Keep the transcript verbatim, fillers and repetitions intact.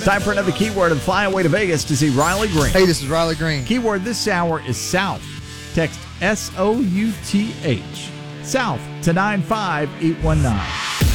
Time for another keyword and fly away to Vegas to see Riley Green. Hey, this is Riley Green. Keyword this hour is South. Text S O U T H. South to nine five eight one nine.